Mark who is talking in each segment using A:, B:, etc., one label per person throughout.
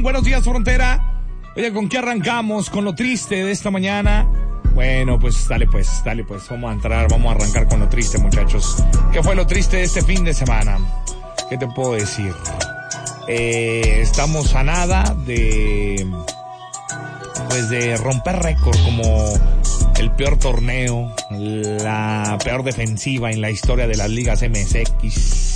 A: Buenos días, frontera. Oye, ¿con qué arrancamos? ¿Con lo triste de esta mañana? Bueno, pues dale pues. Vamos a arrancar con lo triste, muchachos. ¿Qué fue lo triste de este fin de semana? ¿Qué te puedo decir? Estamos a nada de romper récord como el peor torneo, la peor defensiva en la historia de las ligas MSX.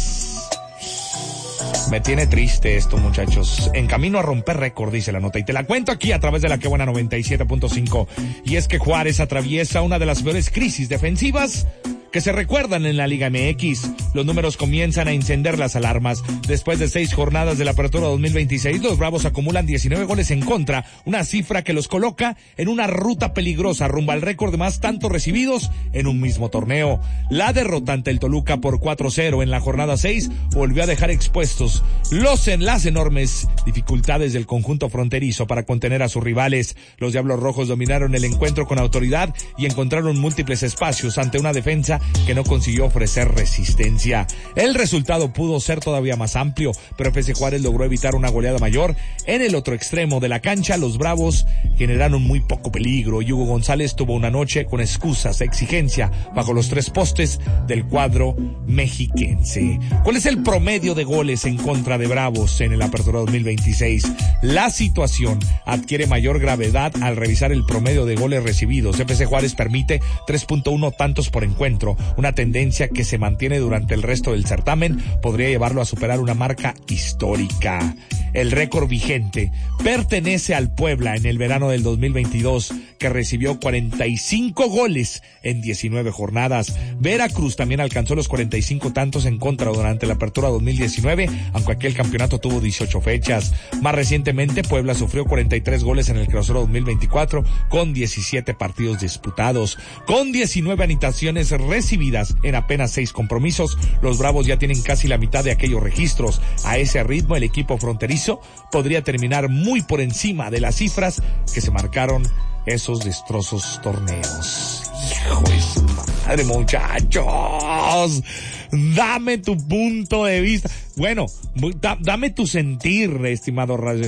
A: Me tiene triste esto, muchachos. En camino a romper récord, dice la nota. Y te la cuento aquí a través de la Que Buena 97.5. Y es que Juárez atraviesa una de las peores crisis defensivas que se recuerdan en la Liga MX. Los números comienzan a encender las alarmas. Después de 6 jornadas de la apertura 2026, los Bravos acumulan 19 goles en contra, una cifra que los coloca en una ruta peligrosa rumbo al récord de más tantos recibidos en un mismo torneo. La derrota ante el Toluca por 4-0 en la jornada 6 volvió a dejar expuestos las enormes dificultades del conjunto fronterizo para contener a sus rivales. Los Diablos Rojos dominaron el encuentro con autoridad y encontraron múltiples espacios ante una defensa que no consiguió ofrecer resistencia. El resultado pudo ser todavía más amplio, pero FC Juárez logró evitar una goleada mayor. En el otro extremo de la cancha, los Bravos generaron muy poco peligro y Hugo González tuvo una noche con excusas, exigencia bajo los 3 postes del cuadro mexiquense. ¿Cuál es el promedio de goles en contra de Bravos en el Apertura 2026? La situación adquiere mayor gravedad al revisar el promedio de goles recibidos. FC Juárez permite 3.1 tantos por encuentro, una tendencia que se mantiene durante el resto del certamen. Podría llevarlo a superar una marca histórica. El récord vigente pertenece al Puebla en el verano del 2022, que recibió 45 goles en 19 jornadas. Veracruz también alcanzó los 45 tantos en contra durante la apertura 2019, aunque aquel campeonato tuvo 18 fechas. Más recientemente, Puebla sufrió 43 goles en el clausura 2024 con 17 partidos disputados. Con 19 anotaciones recibidas en apenas 6 compromisos, los Bravos ya tienen casi la mitad de aquellos registros. A ese ritmo, el equipo fronterizo podría terminar muy por encima de las cifras que se marcaron esos destrosos torneos. Hijo de su madre, muchachos. Dame tu punto de vista. Bueno, dame tu sentir, estimado Radio